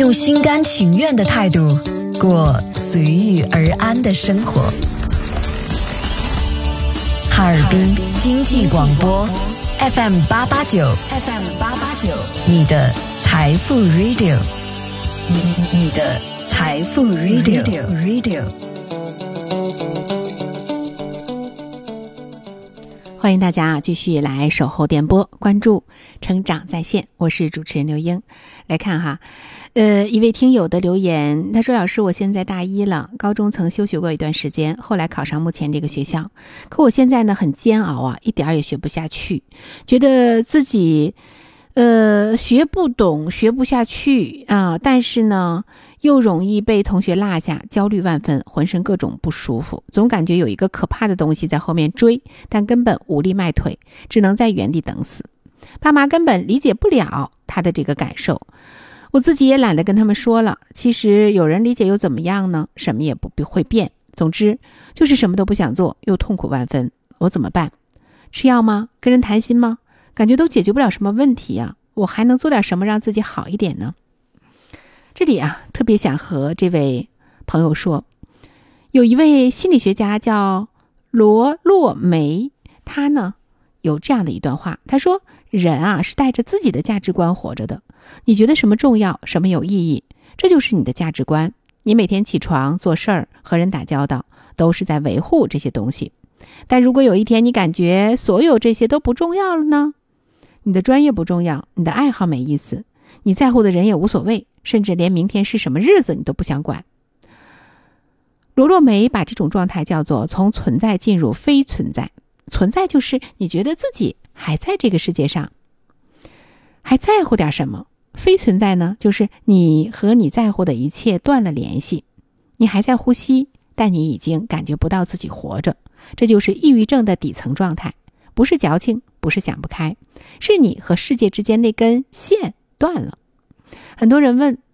用心甘情愿的态度过随遇而安的生活。哈尔滨经济广播 FM889 你的财富 Radio， 你的财富 Radio。 欢迎大家继续来守候电波，关注成长在线，我是主持人刘英。来看哈，一位听友的留言，他说：老师，我现在大一了，高中曾休学过一段时间，后来考上目前这个学校，可我现在呢很煎熬啊，一点也学不下去，觉得自己学不懂，学不下去啊，但是呢又容易被同学落下，焦虑万分，浑身各种不舒服，总感觉有一个可怕的东西在后面追，但根本无力迈腿，只能在原地等死。爸妈根本理解不了他的这个感受，我自己也懒得跟他们说了，其实有人理解又怎么样呢？什么也不会变，总之就是什么都不想做，又痛苦万分，我怎么办？吃药吗？跟人谈心吗？感觉都解决不了什么问题啊，我还能做点什么让自己好一点呢？这里啊，特别想和这位朋友说，有一位心理学家叫罗洛梅，他呢有这样的一段话，他说人啊是带着自己的价值观活着的，你觉得什么重要，什么有意义，这就是你的价值观，你每天起床做事儿和人打交道都是在维护这些东西。但如果有一天你感觉所有这些都不重要了呢？你的专业不重要，你的爱好没意思，你在乎的人也无所谓，甚至连明天是什么日子你都不想管。罗洛梅把这种状态叫做从存在进入非存在。存在就是你觉得自己还在这个世界上，还在乎点什么。非存在呢，就是你和你在乎的一切断了联系，你还在呼吸，但你已经感觉不到自己活着。这就是抑郁症的底层状态，不是矫情，不是想不开，是你和世界之间那根线断了。很多人问，